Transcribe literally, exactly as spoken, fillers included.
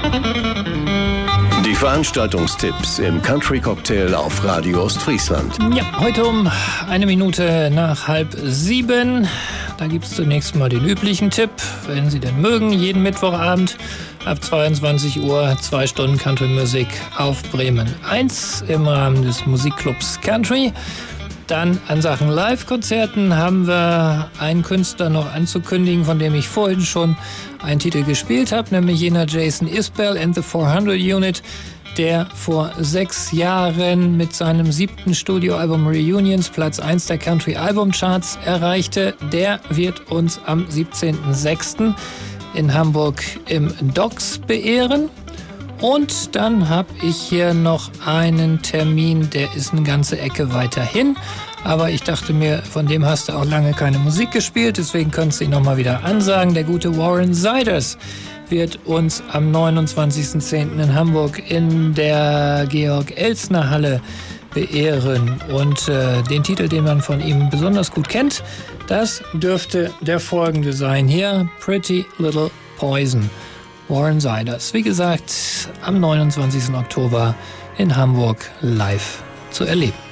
Die Veranstaltungstipps im Country Cocktail auf Radio Ostfriesland. Ja, heute um eine Minute nach halb sieben. Da gibt es zunächst mal den üblichen Tipp, wenn Sie denn mögen, jeden Mittwochabend ab zweiundzwanzig Uhr zwei Stunden Country-Musik auf Bremen eins im Rahmen des Musikclubs Country. Dann an Sachen Live-Konzerten haben wir einen Künstler noch anzukündigen, von dem ich vorhin schon einen Titel gespielt habe, nämlich jener Jason Isbell and the four-hundred Unit, der vor sechs Jahren mit seinem siebten Studioalbum Reunions Platz eins der Country-Album-Charts erreichte. Der wird uns am siebzehnten sechsten in Hamburg im Docks beehren. Und dann habe ich hier noch einen Termin, der ist eine ganze Ecke weiter hin. Aber ich dachte mir, von dem hast du auch lange keine Musik gespielt, deswegen könntest du ihn nochmal wieder ansagen. Der gute Warren Siders wird uns am neunundzwanzigsten zehnten in Hamburg in der Georg-Elsner-Halle beehren. Und äh, den Titel, den man von ihm besonders gut kennt, das dürfte der folgende sein hier, Pretty Little Poison. Warren Siders, wie gesagt, am neunundzwanzigsten Oktober in Hamburg live zu erleben.